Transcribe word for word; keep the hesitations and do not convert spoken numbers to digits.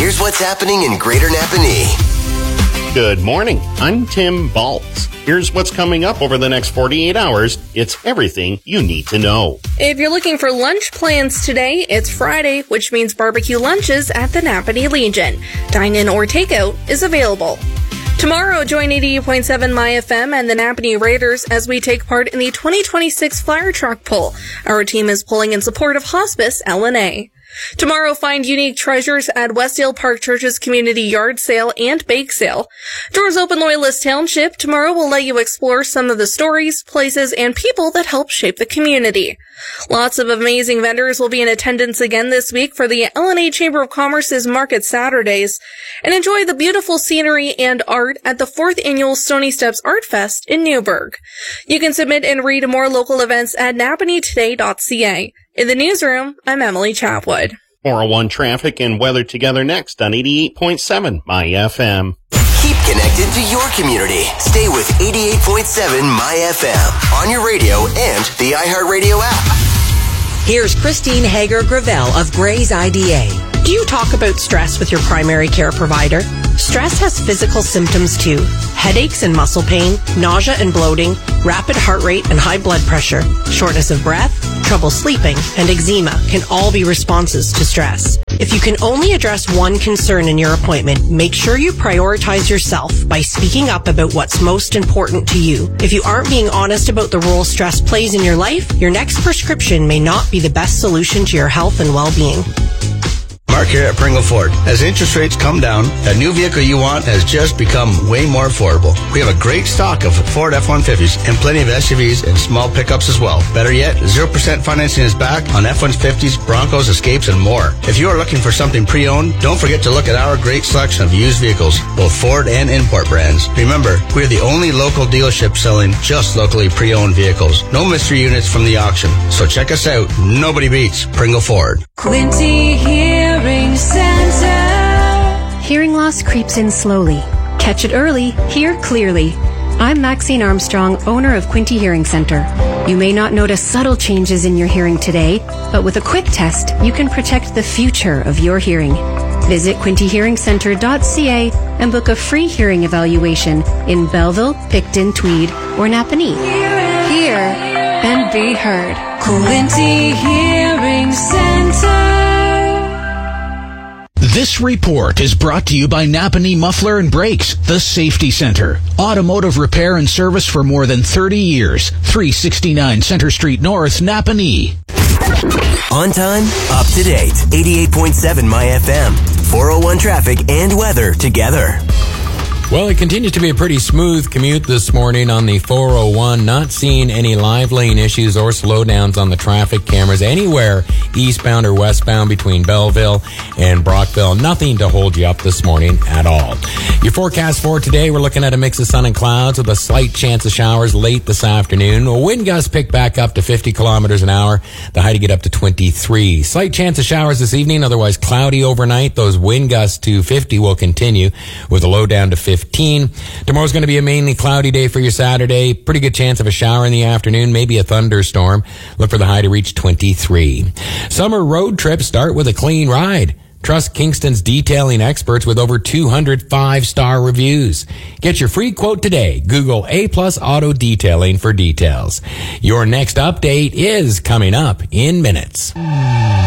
here's what's happening in Greater Napanee. Good morning. I'm Tim Baltz. Here's what's coming up over the next forty-eight hours. It's everything you need to know. If you're looking for lunch plans today, it's Friday, which means barbecue lunches at the Napanee Legion. Dine-in or takeout is available. Tomorrow, join eighty-eight point seven My F M and the Napanee Raiders as we take part in the twenty twenty-six Flyer Truck Pull. Our team is pulling in support of Hospice L N A. Tomorrow, find unique treasures at Westdale Park Church's community yard sale and bake sale. Doors open Loyalist Township. Tomorrow will let you explore some of the stories, places, and people that help shape the community. Lots of amazing vendors will be in attendance again this week for the L N A Chamber of Commerce's Market Saturdays. And enjoy the beautiful scenery and art at the fourth Annual Stony Steps Art Fest in Newburgh. You can submit and read more local events at napanee today dot c a. In the newsroom, I'm Emily Chapwood. four oh one traffic and weather together next on eighty-eight point seven My F M. Keep connected to your community. Stay with eighty-eight point seven My F M on your radio and the iHeartRadio app. Here's Christine Hager-Gravel of Gray's I D A. Do you talk about stress with your primary care provider? Stress has physical symptoms too. Headaches and muscle pain, nausea and bloating, rapid heart rate and high blood pressure, shortness of breath, trouble sleeping, and eczema can all be responses to stress. If you can only address one concern in your appointment, make sure you prioritize yourself by speaking up about what's most important to you. If you aren't being honest about the role stress plays in your life, your next prescription may not be the best solution to your health and well-being. Mark here at Pringle Ford. As interest rates come down, that new vehicle you want has just become way more affordable. We have a great stock of Ford F one fifties and plenty of S U Vs and small pickups as well. Better yet, zero percent financing is back on F one fifties, Broncos, Escapes, and more. If you are looking for something pre-owned, don't forget to look at our great selection of used vehicles, both Ford and import brands. Remember, we are the only local dealership selling just locally pre-owned vehicles. No mystery units from the auction. So check us out. Nobody beats Pringle Ford. Quinty Hearing Center. Hearing loss creeps in slowly. Catch it early, hear clearly. I'm Maxine Armstrong, owner of Quinty Hearing Center. You may not notice subtle changes in your hearing today, but with a quick test, you can protect the future of your hearing. Visit quinty hearing center dot c a and book a free hearing evaluation in Belleville, Picton, Tweed, or Napanee. Hear and be heard. Quinty Hearing Center. This report is brought to you by Napanee Muffler and Brakes, the Safety Center. Automotive repair and service for more than thirty years. three sixty-nine Center Street North, Napanee. On time, up to date. eighty-eight point seven My F M. four oh one traffic and weather together. Well, it continues to be a pretty smooth commute this morning on the four oh one. Not seeing any live lane issues or slowdowns on the traffic cameras anywhere eastbound or westbound between Belleville and Brockville. Nothing to hold you up this morning at all. Your forecast for today, we're looking at a mix of sun and clouds with a slight chance of showers late this afternoon. Wind gusts pick back up to fifty kilometers an hour. The high to get up to twenty-three. Slight chance of showers this evening, otherwise cloudy overnight. Those wind gusts to fifty will continue with a low down to fifteen. Tomorrow's going to be a mainly cloudy day for your Saturday. Pretty good chance of a shower in the afternoon, maybe a thunderstorm. Look for the high to reach twenty-three. Summer road trips start with a clean ride. Trust Kingston's detailing experts with over two hundred five-star reviews. Get your free quote today. Google A Plus Auto Detailing for details. Your next update is coming up in minutes.